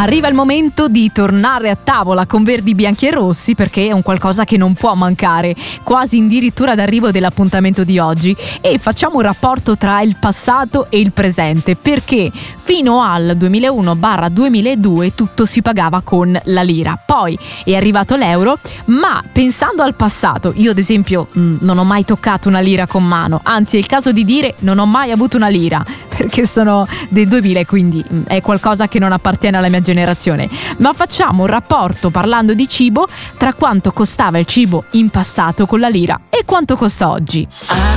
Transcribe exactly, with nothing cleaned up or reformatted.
Arriva il momento di tornare a tavola con verdi, bianchi e rossi, perché è un qualcosa che non può mancare, quasi addirittura d'arrivo dell'appuntamento di oggi, e facciamo un rapporto tra il passato e il presente, perché fino al duemilauno duemiladue tutto si pagava con la lira, poi è arrivato l'euro, ma pensando al passato, io ad esempio mh, non ho mai toccato una lira con mano, anzi è il caso di dire non ho mai avuto una lira, perché sono del duemila, quindi mh, è qualcosa che non appartiene alla mia generazione. Ma facciamo un rapporto, parlando di cibo, tra quanto costava il cibo in passato con la lira e quanto costa oggi.